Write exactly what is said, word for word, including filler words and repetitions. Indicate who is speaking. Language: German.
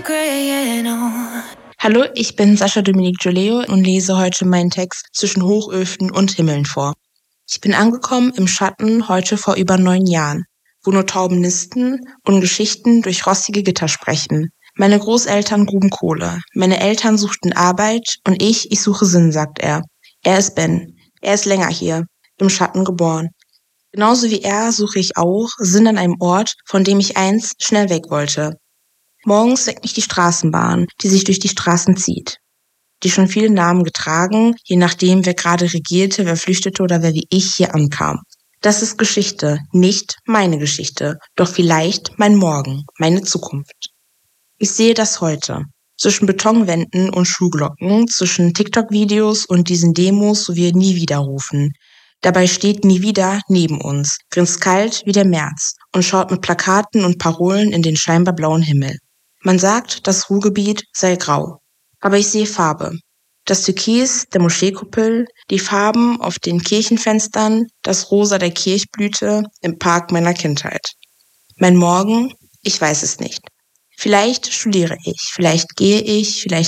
Speaker 1: Hallo, ich bin Sascha Dominique Giuleo und lese heute meinen Text Zwischen Hochöfen und Himmeln vor. Ich bin angekommen im Schatten heute vor über neun Jahren, wo nur Tauben nisten und Geschichten durch rostige Gitter sprechen. Meine Großeltern gruben Kohle, meine Eltern suchten Arbeit und ich, ich suche Sinn, sagt er. Er ist Ben, er ist länger hier, im Schatten geboren. Genauso wie er suche ich auch Sinn an einem Ort, von dem ich einst schnell weg wollte. Morgens weckt mich die Straßenbahn, die sich durch die Straßen zieht. Die schon viele Namen getragen, je nachdem, wer gerade regierte, wer flüchtete oder wer wie ich hier ankam. Das ist Geschichte, nicht meine Geschichte, doch vielleicht mein Morgen, meine Zukunft. Ich sehe das heute. Zwischen Betonwänden und Schuhglocken, zwischen TikTok-Videos und diesen Demos, wo wir nie wieder rufen. Dabei steht nie wieder neben uns, grinst kalt wie der März und schaut mit Plakaten und Parolen in den scheinbar blauen Himmel. Man sagt, das Ruhrgebiet sei grau. Aber ich sehe Farbe. Das Türkis der Moscheekuppel, die Farben auf den Kirchenfenstern, das Rosa der Kirchblüte im Park meiner Kindheit. Mein Morgen? Ich weiß es nicht. Vielleicht studiere ich, vielleicht gehe ich, vielleicht